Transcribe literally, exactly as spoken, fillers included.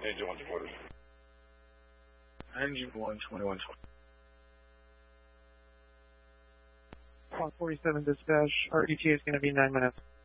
Angel one twenty. Angel one twenty-one twenty. Clock forty-seven dispatch, our E T A is going to be nine minutes.